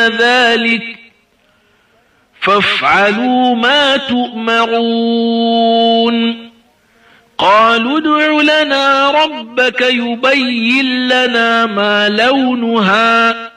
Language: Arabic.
ذلك فافعلوا ما تؤمرون قالوا ادع لنا ربك يبين لنا ما لونها